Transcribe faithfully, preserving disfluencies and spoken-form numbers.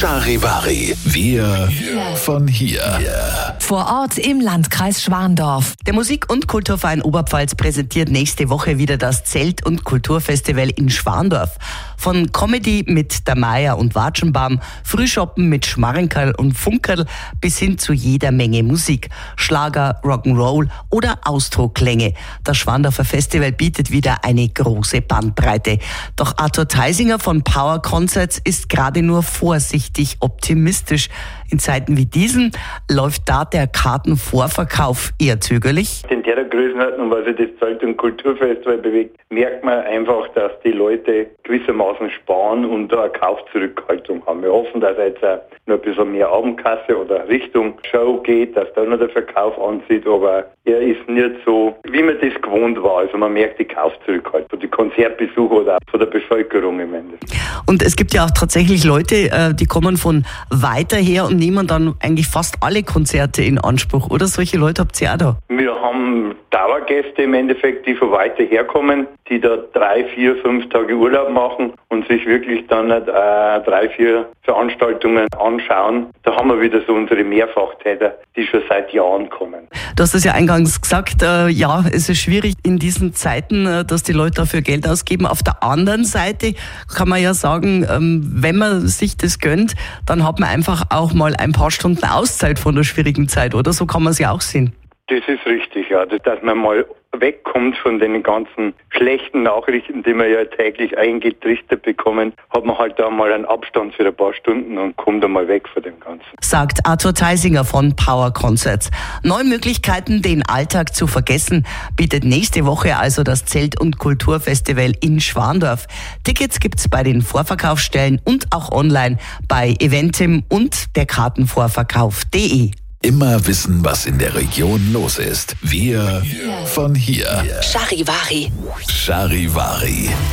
Charivari. Wir von hier. Vor Ort im Landkreis Schwandorf. Der Musik- und Kulturverein Oberpfalz präsentiert nächste Woche wieder das Zelt- und Kulturfestival in Schwandorf. Von Comedy mit der Meier und Watschenbaum, Frühschoppen mit Schmarrenkerl und Funkerl bis hin zu jeder Menge Musik. Schlager, Rock'n'Roll oder Ausdruckklänge. Das Schwandorfer Festival bietet wieder eine große Bandbreite. Doch Arthur Theisinger von Power Concerts ist gerade nur vorsichtig optimistisch. In Zeiten wie diesen läuft da der Kartenvorverkauf eher zögerlich. In der Größenordnung, was sich das Zelt- und Kulturfestival bewegt, merkt man einfach, dass die Leute gewissermaßen sparen und da eine Kaufzurückhaltung haben. Wir hoffen, dass jetzt auch noch ein bisschen mehr Abendkasse oder Richtung Show geht, dass da noch der Verkauf anzieht, aber er ist nicht so, wie man das gewohnt war. Also man merkt die Kaufzurückhaltung, die Konzertbesucher oder auch von der Bevölkerung im Endeffekt. Und es gibt ja auch tatsächlich Leute, die kommen von weiter her und nehmen dann eigentlich fast alle Konzerte in Anspruch, oder? Solche Leute habt ihr auch da? Wir haben Dauergäste im Endeffekt, die von weiter herkommen, die da drei, vier, fünf Tage Urlaub machen und sich wirklich dann äh, drei, vier Veranstaltungen anschauen. Da haben wir wieder so unsere Mehrfachtäter, die schon seit Jahren kommen. Du hast es ja eingangs gesagt, äh, ja, es ist schwierig in diesen Zeiten, äh, dass die Leute dafür Geld ausgeben. Auf der anderen Seite kann man ja sagen, ähm, wenn man sich das gönnt, dann hat man einfach auch mal ein paar Stunden Auszeit von der schwierigen Zeit, oder? So kann man es ja auch sehen. Das ist richtig, ja, dass man mal wegkommt von den ganzen schlechten Nachrichten, die wir ja täglich eingetrichtert bekommen, hat man halt da mal einen Abstand für ein paar Stunden und kommt einmal weg von dem Ganzen. Sagt Arthur Theisinger von Power Concerts. Neue Möglichkeiten, den Alltag zu vergessen, bietet nächste Woche also das Zelt- und Kulturfestival in Schwandorf. Tickets gibt's bei den Vorverkaufsstellen und auch online bei Eventim und der Kartenvorverkauf punkt de. Immer wissen, was in der Region los ist. Wir von hier. Charivari. Charivari.